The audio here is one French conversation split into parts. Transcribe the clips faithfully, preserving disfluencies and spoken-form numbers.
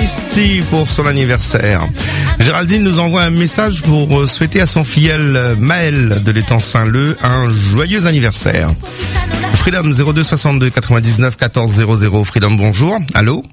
Misty pour son anniversaire. Géraldine nous envoie un message pour souhaiter à son filleul Maël de l'étang Saint-Leu un joyeux anniversaire. Freedom zéro deux soixante-deux quatre-vingt-dix-neuf quatorze zéro zéro. Freedom, bonjour. Allô?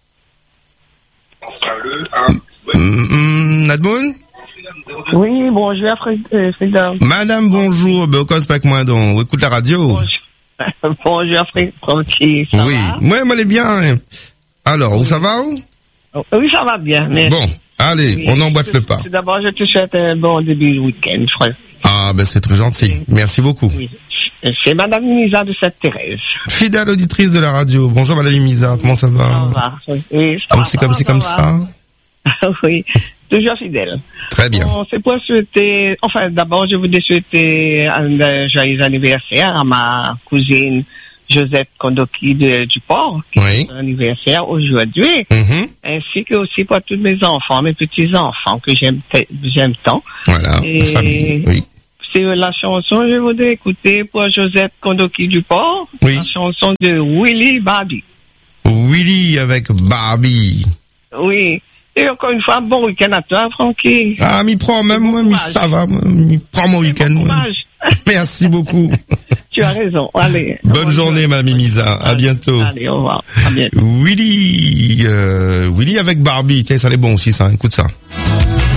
Mm, Nadmoun? Oui, bonjour, Freedom. Madame, bonjour. Ben, cause pas que moi, donc. Écoute la radio. Bonjour, bonjour Francky. Ça oui. va? Moi, moi, elle est bien. Alors, où ça va, où? Oui, ça va bien. Mais... Bon. Allez, oui, on n'emboîte le pas. Tout d'abord, je te souhaite un bon début de week-end, je crois. Ah, ben, c'est très gentil. Merci beaucoup. Oui. C'est Madame Misa de Sainte-Thérèse. Fidèle auditrice de la radio. Bonjour Madame Misa, comment ça va? Ça va. Oui, ça comme va, c'est comme ça c'est va, comme ça. ça. Oui, toujours fidèle. Très bien. Bon, c'est pour souhaiter, enfin, d'abord, je voudrais souhaiter un joyeux anniversaire à ma cousine Josette Kondoki de, du Port, qui oui. est son anniversaire aujourd'hui, mm-hmm. ainsi que aussi pour tous mes enfants, mes petits-enfants que j'aime, j'aime tant. Voilà, et famille, oui. C'est la chanson, je voudrais écouter pour Josette Kondoki du Port, oui. la chanson de Willy Barbie. Willy avec Barbie. Oui. Et encore une fois, bon week-end à toi, Francky. Ah, m'y prends même, moi, m'y ça va, m'y prends mon week-end. Bon merci beaucoup. Tu as raison. Allez. Bonne journée, Madame Mimisa. À bientôt. Allez, au revoir. À bientôt. Willy, euh, Willy avec Barbie. Tiens, ça c'est bon aussi, ça. Écoute ça.